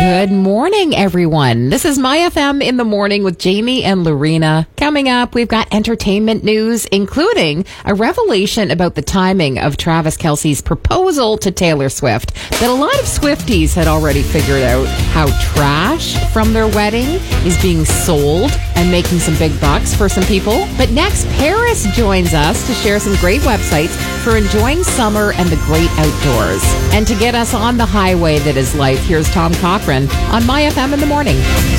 Good morning, everyone. This is My FM in the Morning with Jamie and Lorena. Coming up, we've got entertainment news, including a revelation about the timing of Travis Kelce's proposal to Taylor Swift that a lot of Swifties had already figured out how trash from their wedding is being sold and making some big bucks for some people. But next, Paris joins us to share some great websites for enjoying summer and the great outdoors. And to get us on the highway that is life, here's Tom Cochran on My FM in the Morning.